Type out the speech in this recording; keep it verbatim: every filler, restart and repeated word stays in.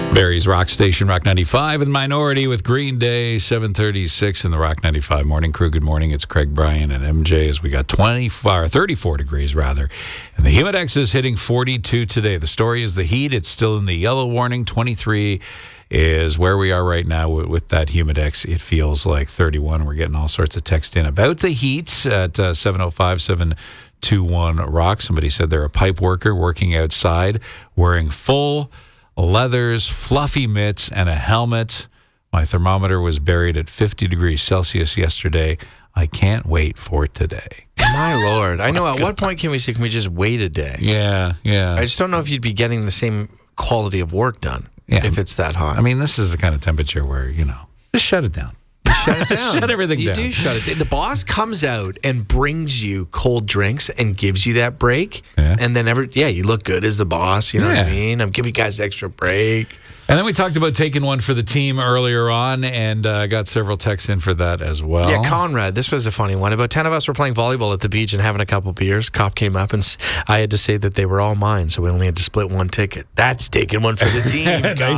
Barry's Rock Station, Rock ninety-five, and Minority with Green Day, seven thirty-six in the Rock ninety-five morning crew. Good morning. It's Craig Bryan and M J as we got twenty-four, thirty-four degrees rather. And the Humidex is hitting forty-two today. The story is the heat. It's still in the yellow warning. twenty-three is where we are right now with, with that Humidex. It feels like thirty-one. We're getting all sorts of text in about the heat at uh, seven oh five, seven two one, rock. Somebody said they're a pipe worker working outside wearing full leathers, fluffy mitts, and a helmet. My thermometer was buried at fifty degrees Celsius yesterday. I can't wait for today. My Lord. I know. At what point can we say, can we just wait a day? Yeah, yeah. I just don't know if you'd be getting the same quality of work done Yeah. if it's that hot. I mean, this is the kind of temperature where, you know, just shut it down. Shut it down. Shut everything you down. You do shut it down. The boss comes out and brings you cold drinks and gives you that break. Yeah. And then, every, yeah, you look good as the boss. You know Yeah. what I mean? I'm giving you guys extra break. And then we talked about taking one for the team earlier on, and uh, got several texts in for that as well. Yeah, Conrad, this was a funny one. About ten of us were playing volleyball at the beach and having a couple beers. Cop came up, and I had to say that they were all mine, so we only had to split one ticket. That's taking one for the team, Nice